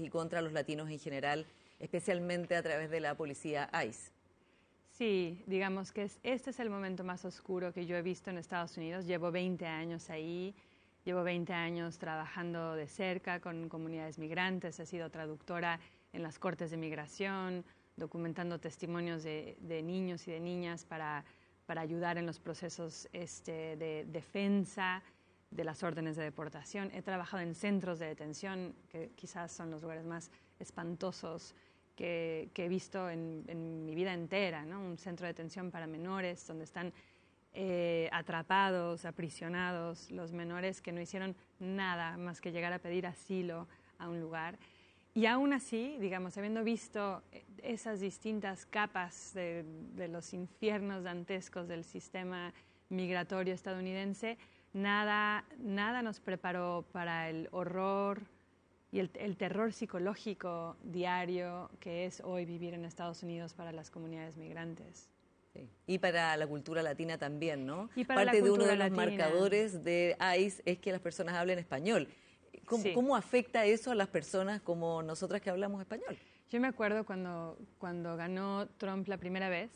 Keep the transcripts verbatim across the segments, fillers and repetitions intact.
y contra los latinos en general, especialmente a través de la policía ICE. Sí, digamos que es, este es el momento más oscuro que yo he visto en Estados Unidos. Llevo veinte años ahí, llevo veinte años trabajando de cerca con comunidades migrantes, he sido traductora en las cortes de migración, documentando testimonios de, de niños y de niñas para, para ayudar en los procesos este, de defensa de las órdenes de deportación. He trabajado en centros de detención, que quizás son los lugares más espantosos que, que he visto en, en mi vida entera, ¿no? Un centro de detención para menores donde están eh, atrapados, aprisionados los menores que no hicieron nada más que llegar a pedir asilo a un lugar. Y aún así, digamos, habiendo visto esas distintas capas de, de los infiernos dantescos del sistema migratorio estadounidense, nada, nada nos preparó para el horror y el, el terror psicológico diario que es hoy vivir en Estados Unidos para las comunidades migrantes. Sí. Y para la cultura latina también, ¿no? Y para Parte la de uno cultura de los latina. marcadores de ICE es que las personas hablen español. ¿Cómo, Sí. ¿Cómo afecta eso a las personas como nosotras que hablamos español? Yo me acuerdo cuando, cuando ganó Trump la primera vez,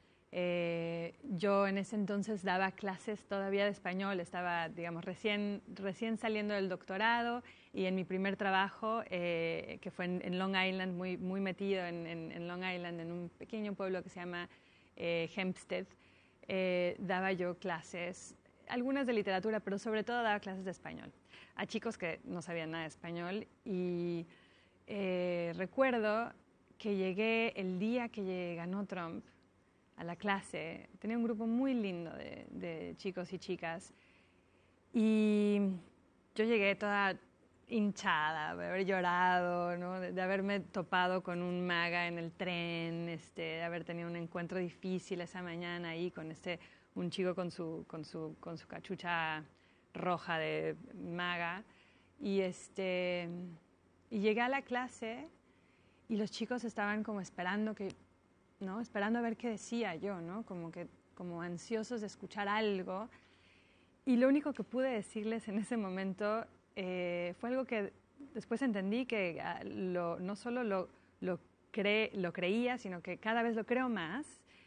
eh, yo en ese entonces daba clases todavía de español, estaba, digamos, recién, recién saliendo del doctorado y en mi primer trabajo, eh, que fue en, en Long Island, muy, muy metido en, en, en Long Island, en un pequeño pueblo que se llama eh, Hempstead, eh, daba yo clases, algunas de literatura, pero sobre todo daba clases de español a chicos que no sabían nada de español y eh, recuerdo que llegué el día que ganó Trump a la clase, tenía un grupo muy lindo de, de chicos y chicas y yo llegué toda hinchada, de haber llorado, ¿no? de, de haberme topado con un maga en el tren, este, de haber tenido un encuentro difícil esa mañana ahí con este, un chico con su, con su, con su cachucha roja de maga y, este, y llegué a la clase y los chicos estaban como esperando que, ¿no? Esperando a ver qué decía yo, ¿no? Como que como ansiosos de escuchar algo. Y lo único que pude decirles en ese momento eh, fue algo que después entendí que uh, lo, no solo lo, lo, cre lo creía, sino que cada vez lo creo más.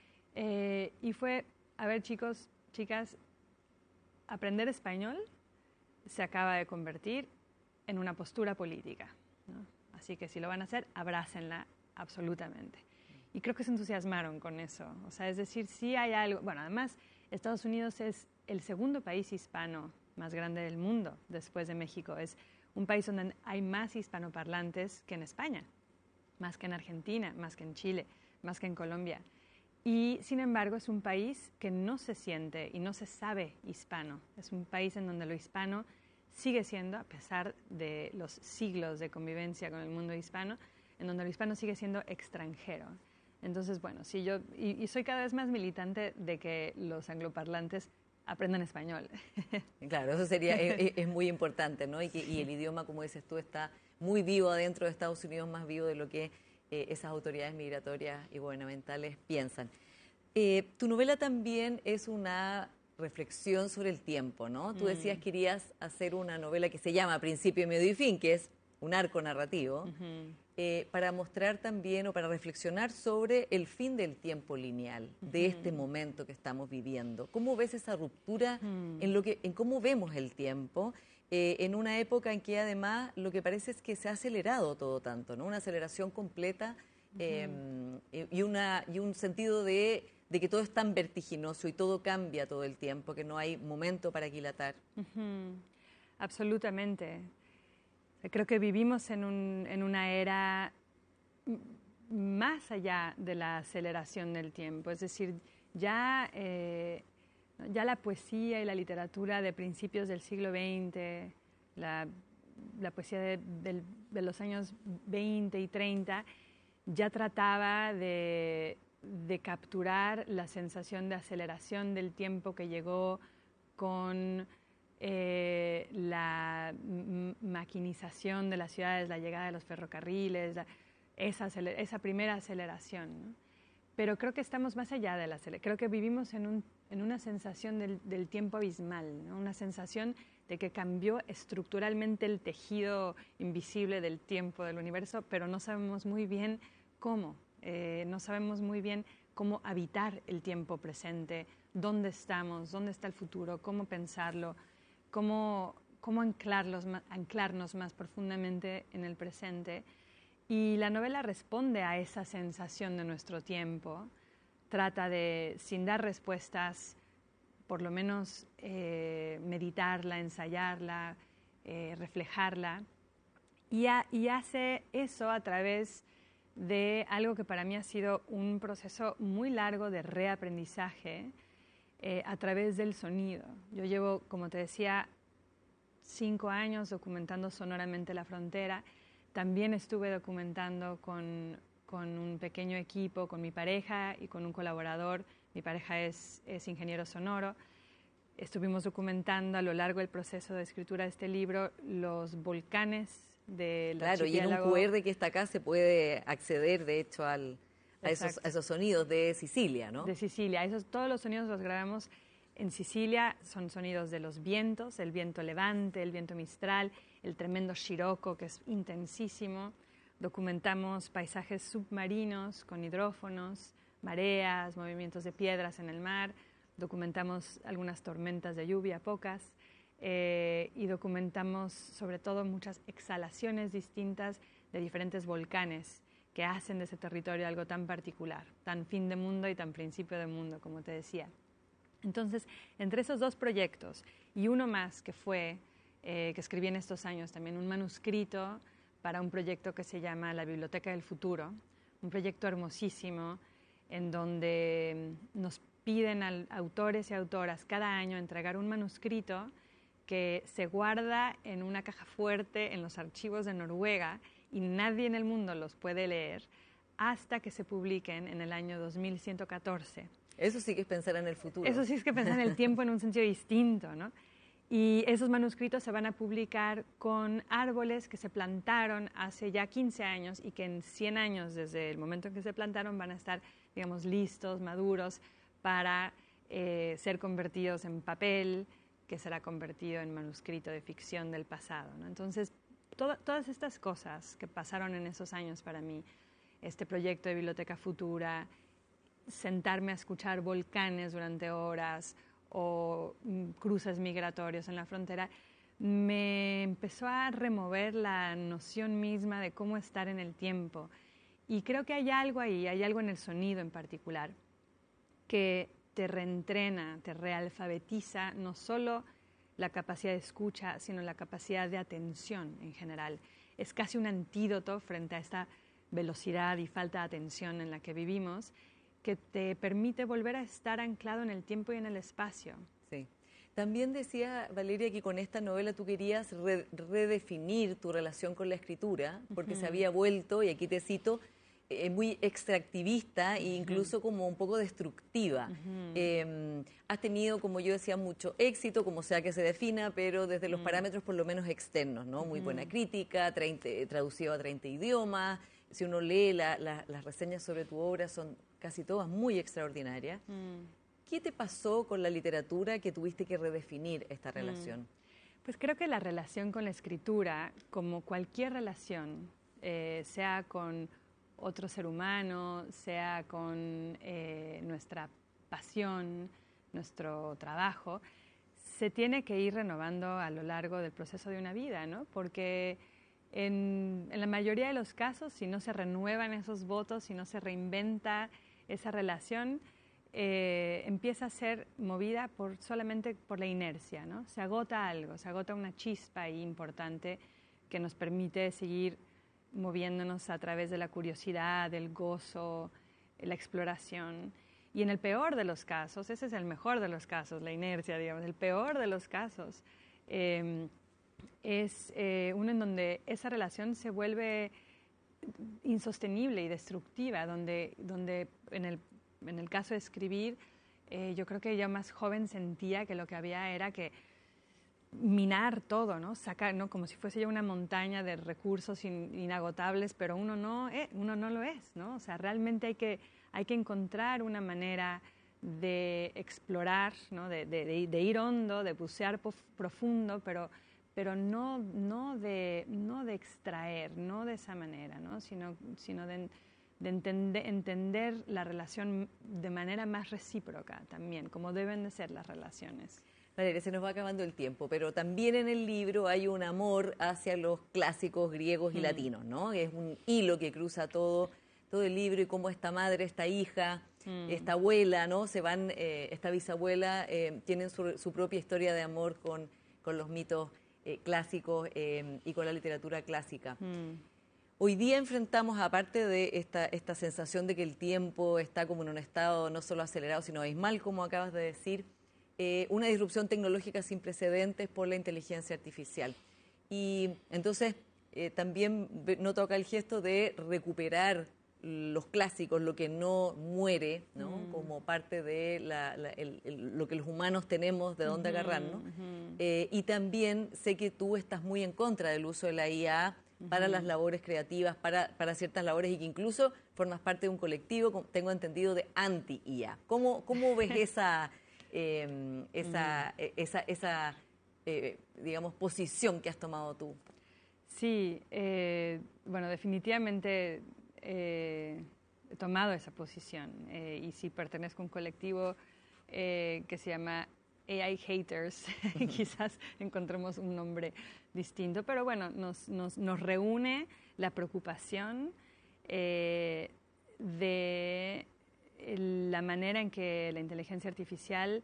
Eh, y fue, a ver chicos, chicas, aprender español se acaba de convertir en una postura política, ¿no? Así que si lo van a hacer, abrácenla absolutamente. Y creo que se entusiasmaron con eso. O sea, es decir, sí hay algo... Bueno, además, Estados Unidos es el segundo país hispano más grande del mundo después de México. Es un país donde hay más hispanoparlantes que en España, más que en Argentina, más que en Chile, más que en Colombia. Y, sin embargo, es un país que no se siente y no se sabe hispano. Es un país en donde lo hispano sigue siendo, a pesar de los siglos de convivencia con el mundo hispano, en donde lo hispano sigue siendo extranjero. Entonces, bueno, sí, yo, y, y soy cada vez más militante de que los angloparlantes aprendan español. Claro, eso sería, es, es muy importante, ¿no? Y, que, y el idioma, como dices tú, está muy vivo adentro de Estados Unidos, más vivo de lo que eh, esas autoridades migratorias y gubernamentales piensan. Eh, tu novela también es una reflexión sobre el tiempo, ¿no? Tú decías que querías hacer una novela que se llama Principio, Medio y Fin, que es un arco narrativo, uh-huh. eh, para mostrar también o para reflexionar sobre el fin del tiempo lineal, uh-huh. de este momento que estamos viviendo. ¿Cómo ves esa ruptura uh-huh. en, lo que, en cómo vemos el tiempo, eh, en una época en que además lo que parece es que se ha acelerado todo tanto, ¿no? Una aceleración completa eh, uh-huh. y, una, y un sentido de... de que todo es tan vertiginoso y todo cambia todo el tiempo, que no hay momento para aquilatar. Uh-huh. Absolutamente. Creo que vivimos en, un, en una era más allá de la aceleración del tiempo. Es decir, ya, eh, ya la poesía y la literatura de principios del siglo veinte, la, la poesía de, de, de los años veinte y treinta, ya trataba de... de capturar la sensación de aceleración del tiempo que llegó con eh, la maquinización de las ciudades, la llegada de los ferrocarriles, la, esa, esa primera aceleración, ¿no? Pero creo que estamos más allá de la aceleración. Creo que vivimos en, un, en una sensación del, del tiempo abismal, ¿no? Una sensación de que cambió estructuralmente el tejido invisible del tiempo del universo, pero no sabemos muy bien cómo, eh, no sabemos muy bien cómo habitar el tiempo presente, dónde estamos, dónde está el futuro, cómo pensarlo, cómo, cómo anclarlos, anclarnos más profundamente en el presente. Y la novela responde a esa sensación de nuestro tiempo, trata de, sin dar respuestas, por lo menos eh, meditarla, ensayarla, eh, reflejarla, y, a, y hace eso a través de algo que para mí ha sido un proceso muy largo de reaprendizaje eh, a través del sonido. Yo llevo, como te decía, cinco años documentando sonoramente la frontera. También estuve documentando con, con un pequeño equipo, con mi pareja y con un colaborador. Mi pareja es, es ingeniero sonoro. Estuvimos documentando a lo largo del proceso de escritura de este libro los volcanes del Claro, y en un Q R que está acá se puede acceder, de hecho, al, a, esos, a esos sonidos de Sicilia, ¿no? De Sicilia. Esos, todos los sonidos los grabamos en Sicilia. Son sonidos de los vientos, el viento levante, el viento mistral, el tremendo Scirocco, que es intensísimo. Documentamos paisajes submarinos con hidrófonos, mareas, movimientos de piedras en el mar. Documentamos algunas tormentas de lluvia, pocas. Eh, y documentamos sobre todo muchas exhalaciones distintas de diferentes volcanes que hacen de ese territorio algo tan particular, tan fin de mundo y tan principio de mundo, como te decía. Entonces, entre esos dos proyectos y uno más que fue, eh, que escribí en estos años también, un manuscrito para un proyecto que se llama La Biblioteca del Futuro, un proyecto hermosísimo en donde nos piden a autores y autoras cada año entregar un manuscrito que se guarda en una caja fuerte en los archivos de Noruega y nadie en el mundo los puede leer hasta que se publiquen en el año dos mil ciento catorce. Eso sí que es pensar en el futuro. Eso sí es que pensar en el tiempo en un sentido distinto, ¿no? Y esos manuscritos se van a publicar con árboles que se plantaron hace ya quince años y que en cien años desde el momento en que se plantaron van a estar, digamos, listos, maduros para eh, ser convertidos en papel, que será convertido en manuscrito de ficción del pasado, ¿no? Entonces, to todas estas cosas que pasaron en esos años para mí, este proyecto de Biblioteca Futura, sentarme a escuchar volcanes durante horas o mm, cruces migratorios en la frontera, me empezó a remover la noción misma de cómo estar en el tiempo. Y creo que hay algo ahí, hay algo en el sonido en particular, que te reentrena, te realfabetiza no solo la capacidad de escucha, sino la capacidad de atención en general. Es casi un antídoto frente a esta velocidad y falta de atención en la que vivimos, que te permite volver a estar anclado en el tiempo y en el espacio. Sí. También decía Valeria que con esta novela tú querías re redefinir tu relación con la escritura, porque uh-huh. se había vuelto, y aquí te cito, eh, muy extractivista e incluso uh-huh. como un poco destructiva. Uh-huh. eh, has tenido, como yo decía, mucho éxito, como sea que se defina, pero desde los uh-huh. parámetros por lo menos externos, ¿no? Muy uh-huh. buena crítica, treinta, traducido a treinta idiomas. Si uno lee la, la, las reseñas sobre tu obra, son casi todas muy extraordinarias. Uh-huh. ¿Qué te pasó con la literatura que tuviste que redefinir esta relación? Uh-huh. Pues creo que la relación con la escritura, como cualquier relación, eh, sea con otro ser humano, sea con eh, nuestra pasión, nuestro trabajo, se tiene que ir renovando a lo largo del proceso de una vida, ¿no? Porque en, en la mayoría de los casos, si no se renuevan esos votos, si no se reinventa esa relación, eh, empieza a ser movida por, solamente por la inercia, ¿no? Se agota algo, se agota una chispa ahí importante que nos permite seguir moviéndonos a través de la curiosidad, el gozo, la exploración. Y en el peor de los casos, ese es el mejor de los casos, la inercia, digamos, el peor de los casos, eh, es eh, uno en donde esa relación se vuelve insostenible y destructiva, donde, donde en, el, en el caso de escribir, eh, yo creo que yo más joven sentía que lo que había era que minar todo, ¿no? Sacar, ¿no? Como si fuese ya una montaña de recursos in, inagotables, pero uno no, eh, uno no lo es, ¿no? O sea, realmente hay que, hay que encontrar una manera de explorar, ¿no? de, de, de ir hondo, de bucear profundo, pero, pero no, no, de, no de extraer, no de esa manera, ¿no? sino, sino de, de entender, entender la relación de manera más recíproca también, como deben de ser las relaciones. Valeria, se nos va acabando el tiempo, pero también en el libro hay un amor hacia los clásicos griegos y mm. latinos, ¿no? Es un hilo que cruza todo, todo el libro, y cómo esta madre, esta hija, mm. esta abuela, ¿no? Se van, eh, esta bisabuela, eh, tienen su, su propia historia de amor con, con los mitos eh, clásicos eh, y con la literatura clásica. Mm. Hoy día enfrentamos, aparte de esta, esta sensación de que el tiempo está como en un estado no solo acelerado, sino abismal, como acabas de decir, Eh, una disrupción tecnológica sin precedentes por la inteligencia artificial. Y entonces eh, también no toca el gesto de recuperar los clásicos, lo que no muere, ¿no? Mm. como parte de la, la, el, el, lo que los humanos tenemos de dónde uh-huh, agarrarnos. Uh-huh. Eh, y también sé que tú estás muy en contra del uso de la I A uh-huh. para las labores creativas, para, para ciertas labores, y que incluso formas parte de un colectivo, tengo entendido, de anti-I A. ¿Cómo, cómo ves esa... Eh, esa, mm. esa, esa eh, digamos, posición que has tomado tú? Sí, eh, bueno, definitivamente eh, he tomado esa posición eh, y sí pertenezco a un colectivo eh, que se llama A I Haters. Quizás encontremos un nombre distinto, pero bueno, nos, nos, nos reúne la preocupación eh, de la manera en que la inteligencia artificial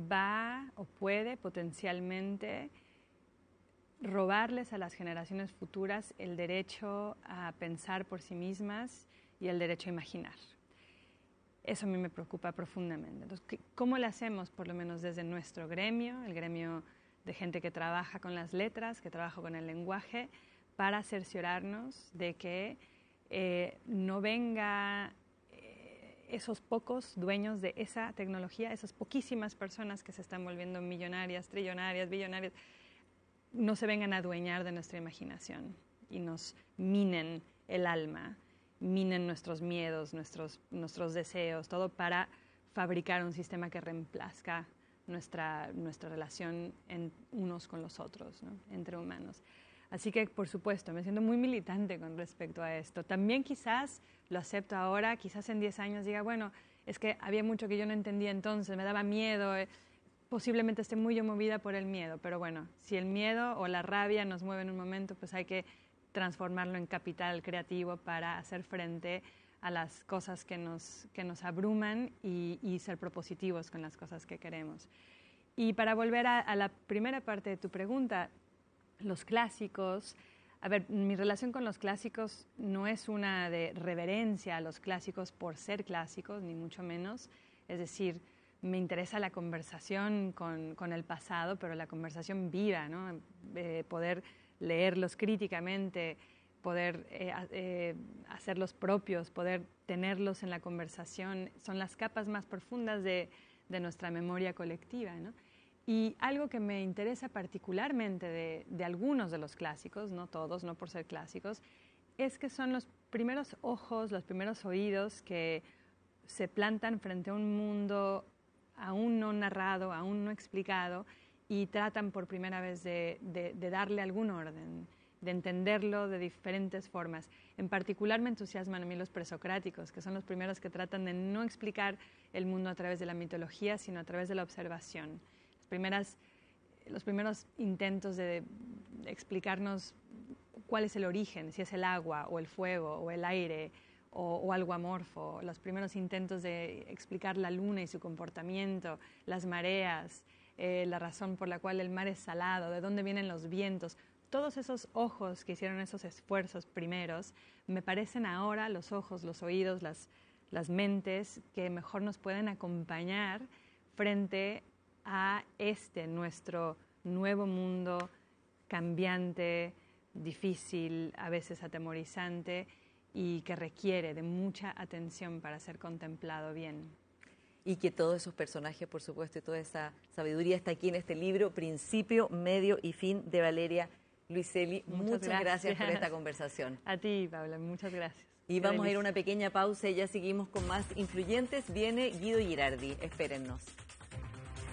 va o puede potencialmente robarles a las generaciones futuras el derecho a pensar por sí mismas y el derecho a imaginar. Eso a mí me preocupa profundamente. Entonces, ¿cómo le hacemos, por lo menos desde nuestro gremio, el gremio de gente que trabaja con las letras, que trabaja con el lenguaje, para cerciorarnos de que eh, no venga esos pocos dueños de esa tecnología, esas poquísimas personas que se están volviendo millonarias, trillonarias, billonarias, no se vengan a adueñar de nuestra imaginación y nos minen el alma, minen nuestros miedos, nuestros, nuestros deseos, todo para fabricar un sistema que reemplazca nuestra, nuestra relación en unos con los otros, ¿no? Entre humanos. Así que, por supuesto, me siento muy militante con respecto a esto. También quizás lo acepto ahora, quizás en diez años diga, bueno, es que había mucho que yo no entendía entonces, me daba miedo, eh, posiblemente esté muy yo movida por el miedo, pero bueno, si el miedo o la rabia nos mueve en un momento, pues hay que transformarlo en capital creativo para hacer frente a las cosas que nos, que nos abruman y, y ser propositivos con las cosas que queremos. Y para volver a, a la primera parte de tu pregunta, los clásicos, a ver, mi relación con los clásicos no es una de reverencia a los clásicos por ser clásicos, ni mucho menos. Es decir, me interesa la conversación con, con el pasado, pero la conversación viva, ¿no? Eh, poder leerlos críticamente, poder eh, eh, hacerlos propios, poder tenerlos en la conversación, son las capas más profundas de, de nuestra memoria colectiva, ¿no? Y algo que me interesa particularmente de, de algunos de los clásicos, no todos, no por ser clásicos, es que son los primeros ojos, los primeros oídos que se plantan frente a un mundo aún no narrado, aún no explicado, y tratan por primera vez de, de, de darle algún orden, de entenderlo de diferentes formas. En particular me entusiasman a mí los presocráticos, que son los primeros que tratan de no explicar el mundo a través de la mitología, sino a través de la observación. Primeras, los primeros intentos de explicarnos cuál es el origen, si es el agua o el fuego o el aire o, o algo amorfo, los primeros intentos de explicar la luna y su comportamiento, las mareas, eh, la razón por la cual el mar es salado, de dónde vienen los vientos, todos esos ojos que hicieron esos esfuerzos primeros, me parecen ahora los ojos, los oídos, las, las mentes que mejor nos pueden acompañar frente a este nuestro nuevo mundo cambiante, difícil, a veces atemorizante y que requiere de mucha atención para ser contemplado bien. Y que todos esos personajes, por supuesto, y toda esa sabiduría está aquí en este libro, Principio, Medio y Fin, de Valeria Luiselli. Muchas, muchas gracias. gracias por esta conversación. A ti, Paula, muchas gracias. Y vamos a ir a una pequeña pausa y ya seguimos con más influyentes. Viene Guido Girardi, espérennos.